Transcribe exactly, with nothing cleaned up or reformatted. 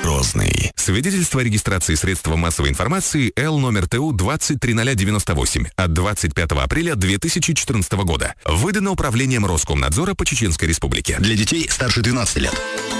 Грозный. Свидетельство о регистрации средства массовой информации Л номер Т У двадцать три ноль девяносто восемь от двадцать пятого апреля две тысячи четырнадцатого года. Выдано Управлением Роскомнадзора по Чеченской Республике. Для детей старше двенадцати лет.